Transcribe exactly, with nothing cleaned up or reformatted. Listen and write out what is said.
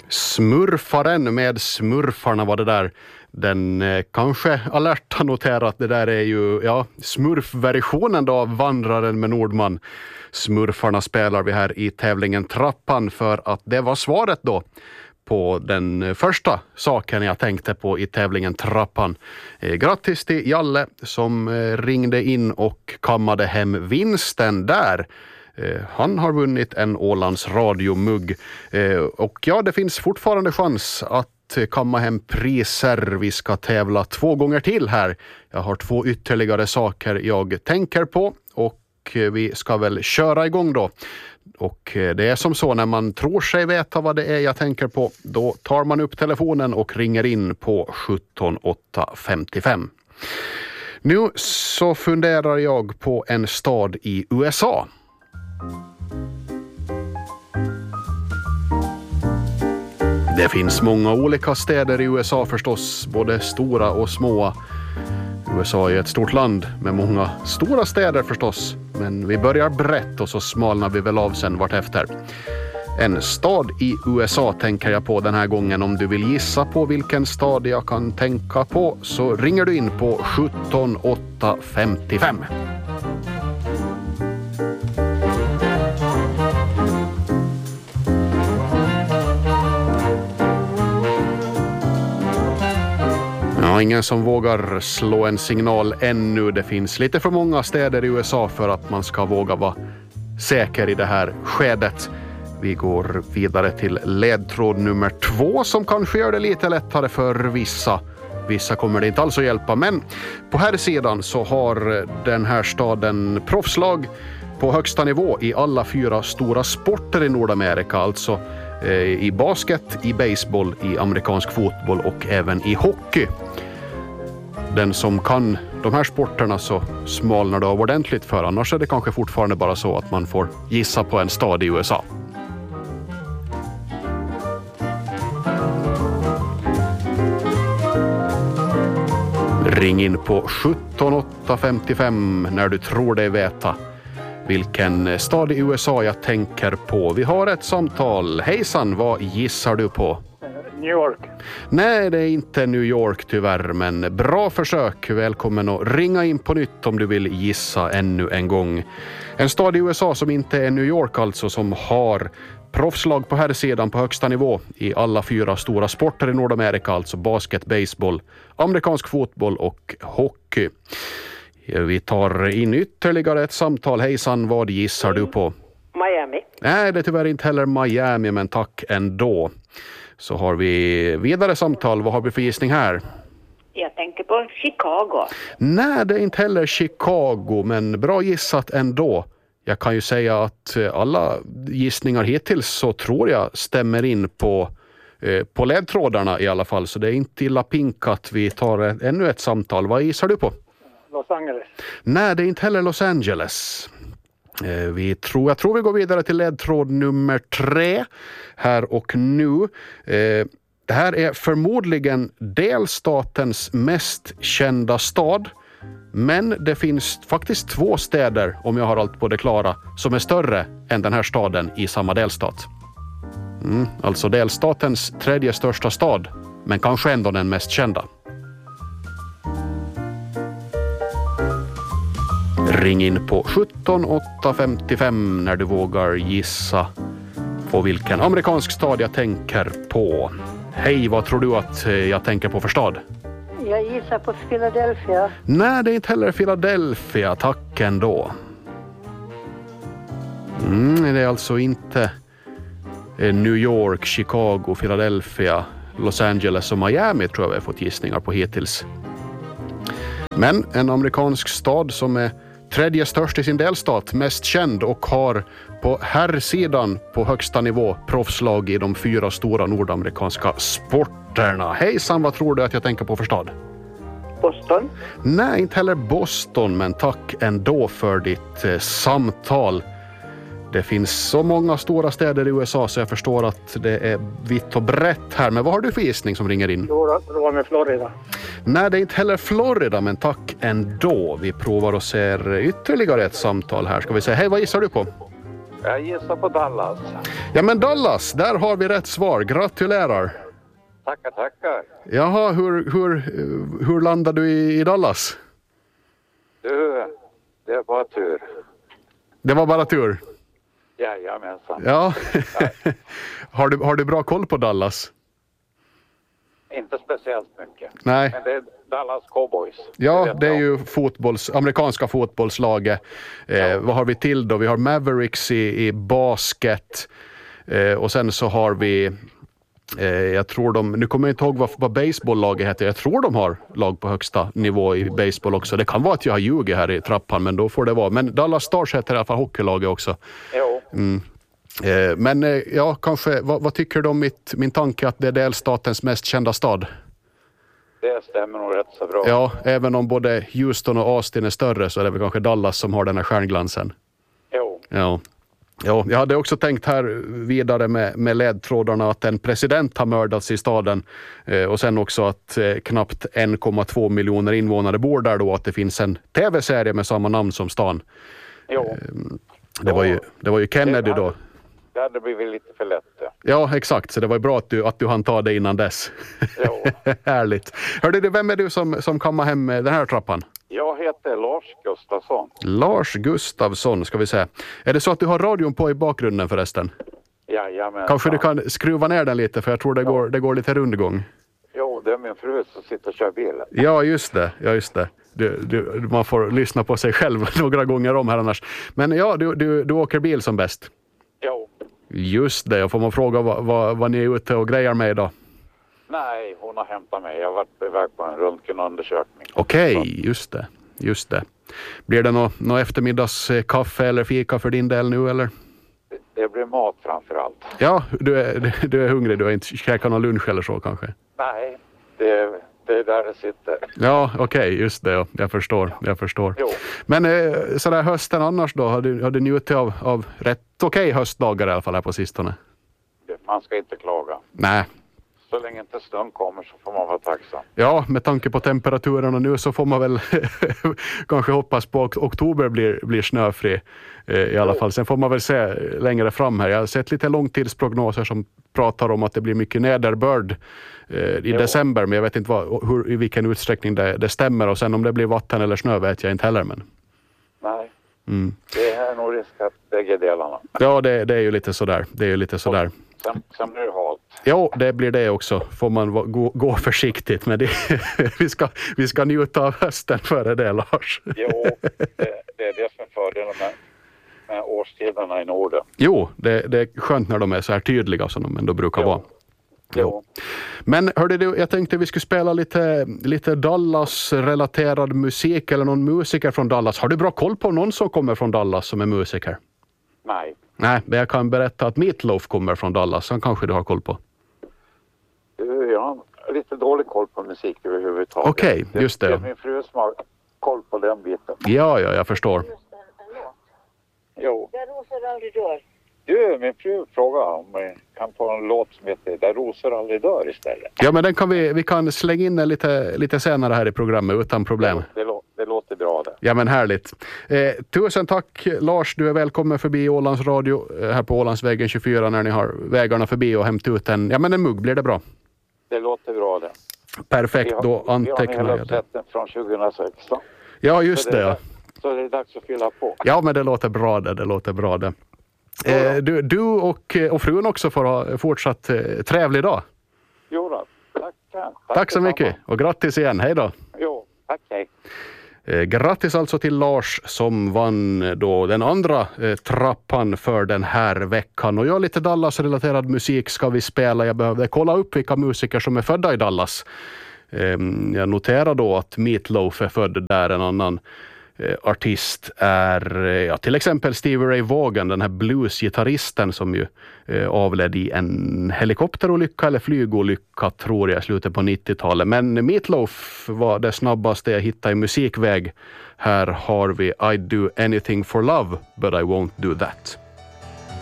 Smurfaren med smurfarna var det där. Den eh, kanske alerta noterar att det där är ju ja, smurfversionen då av Vandraren med Nordman. Smurfarna spelar vi här i tävlingen Trappan för att det var svaret då på den första saken jag tänkte på i tävlingen Trappan. Eh, grattis till Jalle som eh, ringde in och kammade hem vinsten där. Eh, han har vunnit en Ålands radiomugg. Eh, och ja, det finns fortfarande chans att kamma hem priser. Vi ska tävla två gånger till här. Jag har två ytterligare saker jag tänker på och vi ska väl köra igång då. Och det är som så när man tror sig veta vad det är jag tänker på, då tar man upp telefonen och ringer in på sjutton åtta femtiofem. Nu så funderar jag på en stad i U S A. Det finns många olika städer i U S A förstås, både stora och små. U S A är ett stort land med många stora städer förstås, men vi börjar brett och så smalnar vi väl av sen vartefter. En stad i U S A tänker jag på den här gången. Om du vill gissa på vilken stad jag kan tänka på så ringer du in på sjutton åtta femtiofem. Ja, ingen som vågar slå en signal ännu. Det finns lite för många städer i U S A för att man ska våga vara säker i det här skedet. Vi går vidare till ledtråd nummer två som kanske gör det lite lättare för vissa. Vissa kommer det inte alls att hjälpa, men på här sidan så har den här staden proffslag på högsta nivå i alla fyra stora sporter i Nordamerika. Alltså eh, i basket, i baseball, i amerikansk fotboll och även i hockey. Den som kan de här sporterna så smalnar det av ordentligt för, annars är det kanske fortfarande bara så att man får gissa på en stad i U S A. Ring in på sjutton åtta femtiofem när du tror dig veta vilken stad i U S A jag tänker på. Vi har ett samtal. Hejsan, vad gissar du på? New York. Nej, det är inte New York tyvärr, men bra försök. Välkommen att ringa in på nytt om du vill gissa ännu en gång. En stad i U S A som inte är New York alltså, som har proffslag på här sidan på högsta nivå i alla fyra stora sporter i Nordamerika, alltså basket, baseball, amerikansk fotboll och hockey. Vi tar in ytterligare ett samtal. Hejsan, vad gissar du på? Miami. Nej, det är tyvärr inte heller Miami, men tack ändå. Så har vi vidare samtal. Vad har vi för gissning här? Jag tänker på Chicago. Nej, det är inte heller Chicago, men bra gissat ändå. Jag kan ju säga att alla gissningar hittills så tror jag stämmer in på, eh, på ledtrådarna i alla fall. Så det är inte illa pinkat. Vi tar ett, ännu ett samtal. Vad gissar du på? Los Angeles. Nej, det är inte heller Los Angeles. Eh, vi tror, jag tror vi går vidare till ledtråd nummer tre här och nu. Eh, det här är förmodligen delstatens mest kända stad. Men det finns faktiskt två städer, om jag har allt på det klara, som är större än den här staden i samma delstat. Mm, alltså delstatens tredje största stad, men kanske ändå den mest kända. Ring in på sjutton åtta femtiofem när du vågar gissa på vilken amerikansk stad jag tänker på. Hej, vad tror du att jag tänker på för stad? Jag gissar på Philadelphia. Nej, det är inte heller Philadelphia. Tack ändå. Mm, det är alltså inte New York, Chicago, Philadelphia, Los Angeles och Miami tror jag vi har fått gissningar på hittills. Men en amerikansk stad som är tredje störst i sin delstat, mest känd och har på här sidan på högsta nivå proffslag i de fyra stora nordamerikanska sporterna. Hejsan, vad tror du att jag tänker på för stad? Boston. Nej, inte heller Boston, men tack ändå för ditt eh, samtal. Det finns så många stora städer i U S A så jag förstår att det är vitt och brett här. Men vad har du för gissning som ringer in? Jo, det var med Florida. Nej, det är inte heller Florida, men tack ändå. Vi provar och ser ytterligare ett samtal här. Ska vi säga, hej, vad gissar du på? Jag gissar på Dallas. Ja men Dallas, där har vi rätt svar. Gratulerar. Tackar, tackar. Jaha, hur, hur, hur landade du i, i Dallas? Du, det är bara tur. Det var bara tur. Jajamensan. Ja. har, du, har du bra koll på Dallas? Inte speciellt mycket. Nej. Men det är Dallas Cowboys. Ja, vet det är jag. ju fotbolls, amerikanska fotbollslaget. Eh, vad har vi till då? Vi har Mavericks i, i basket. Eh, och sen så har vi, eh, jag tror de, nu kommer jag inte ihåg vad, vad baseball-laget heter. Jag tror de har lag på högsta nivå i baseball också. Det kan vara att jag har ljugit här i trappan, men då får det vara. Men Dallas Stars heter i alla fall hockeylaget också. Jo. Mm. Eh, men eh, ja, kanske, vad, vad tycker du om mitt, min tanke att det är delstatens mest kända stad? Det stämmer nog rätt så bra. Ja, även om både Houston och Austin är större så är det väl kanske Dallas som har den här stjärnglansen. Jo. Ja. Ja, jag hade också tänkt här vidare med, med ledtrådarna att en president har mördats i staden eh, och sen också att eh, knappt en komma två miljoner invånare bor där då, att det finns en tv-serie med samma namn som stan. Jo. Eh, det, var ju, det var ju Kennedy då. Det hade blivit lite för lätt. Ja, exakt. Så det var ju bra att du, att du hann ta det innan dess. Jo. Härligt. Hörde du, vem är du som, som kammar hem den här trappan? Jag heter Lars Gustafsson. Lars Gustafsson, ska vi säga. Är det så att du har radion på i bakgrunden förresten? Jajamän. Kanske du kan skruva ner den lite, för jag tror det, ja. går, det går lite rundgång. Jo, det är min fru som sitter och kör bilen. Ja, just det. Ja, just det. Du, du, man får lyssna på sig själv några gånger om här annars. Men ja, du, du, du åker bil som bäst. Jo. Just det. Och får man fråga vad, vad, vad ni är ute och grejar med idag? Nej, hon har hämtat mig. Jag har varit iväg på en röntgenundersökning. Okej, okay, just det. Just det. Blir det något nå eftermiddagskaffe eller fika för din del nu, eller? Det, det blir mat framför allt. Ja, du är, du är hungrig. Du har inte käkat någon lunch eller så kanske? Nej, det, det är där det sitter. Ja, okej, okay, just det. Ja. Jag förstår, jag förstår. Jo. Men eh, sådär hösten annars då? Har du, har du njutit av, av rätt okej okay höstdagar i alla fall här på sistone? Man ska inte klaga. Nej. Så länge inte snön kommer så får man vara tacksam. Ja, med tanke på temperaturen nu så får man väl kanske hoppas på att oktober blir, blir snöfri eh, i alla fall. Sen får man väl se längre fram här. Jag har sett lite långtidsprognoser som pratar om att det blir mycket nederbörd eh, i jo. december. Men jag vet inte vad, hur, i vilken utsträckning det, det stämmer. Och sen om det blir vatten eller snö vet jag inte heller. Men... Nej, mm. det är nog risk att bägge delarna. Ja, det, det är ju lite sådär. Det är ju lite sådär. Sen, sen blir det halt. Jo, det blir det också. Får man gå, gå försiktigt med det. vi, ska, vi ska njuta av hösten före det, Lars. Jo, det, det är det som är fördelen med, med årstiderna i Norden. Jo, det, det är skönt när de är så här tydliga som de ändå brukar jo. vara. Jo. Men hörde du, jag tänkte vi skulle spela lite, lite Dallas-relaterad musik eller någon musiker från Dallas. Har du bra koll på någon som kommer från Dallas som är musiker? Nej. Nej, men jag kan berätta att Meatloaf kommer från Dallas. Så kanske du har koll på. Jag har lite dålig koll på musik överhuvudtaget. Okej, okay, just det. Det är min fru som har koll på den biten. Ja, ja, jag förstår. Jo. Där rosor aldrig dör. Du, min fru frågar om vi kan få en låt som heter Där rosor aldrig dör istället. Ja, men den kan vi, vi kan slänga in den lite, lite senare här i programmet utan problem. Det, det, det låter bra det. Ja, men härligt. Eh, tusen tack Lars, du är välkommen förbi Ålands Radio eh, här på Ålandsvägen tjugofyra när ni har vägarna förbi och hämta ut en, ja men en mugg, blir det bra? Det låter bra det. Perfekt, har, då antecknar jag det. Vi har jag det. från tjugohundrasexton. Ja, just så det. det Ja. Så det är dags att fylla på. Ja, men det låter bra det, det låter bra det. Eh, du, du och, och frun också får ha fortsatt eh, trevlig dag. Jo då, tack. Tack, tack så mycket och grattis igen, hej då. Jo, tack, hej. Eh, grattis alltså till Lars som vann då den andra eh, trappan för den här veckan. Och jag lite Dallas-relaterad musik ska vi spela. Jag behövde kolla upp vilka musiker som är födda i Dallas. Eh, jag noterar då att Meatloaf är född där, en annan eh, artist är eh, ja, till exempel Stevie Ray Vaughan, den här bluesgitarristen som ju eh, avled i en helikopterolycka eller flygolycka tror jag i slutet på nittiotalet. Men Meatloaf var det snabbaste jag hittade i musikväg. Här har vi I do anything for love but I won't do that.